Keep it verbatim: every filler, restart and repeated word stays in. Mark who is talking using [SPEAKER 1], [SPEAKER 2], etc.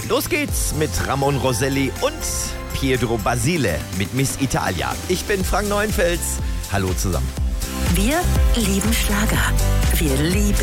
[SPEAKER 1] Los geht's mit Ramon Roselli und Pietro Basile mit Miss Italia. Ich bin Frank Neuenfels. Hallo zusammen.
[SPEAKER 2] Wir lieben Schlager. Wir lieben